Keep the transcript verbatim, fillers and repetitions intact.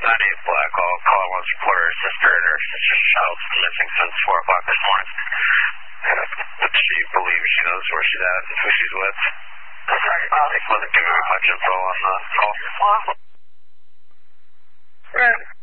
ninety-eight Black. All call wants to report her sister and her sister's child's missing since four o'clock this morning. She believes she knows where she's at and who she's with. They wasn't giving me much info on the call. Right.